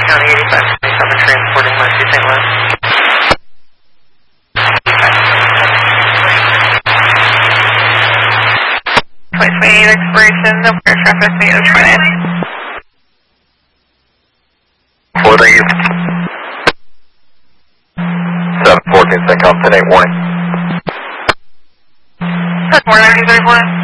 County 8527 transporting West to St. Louis. 2028 expiration, no air traffic, negative 20. Well, thank you. 714, St. Compton 8 warning. Good morning, 934.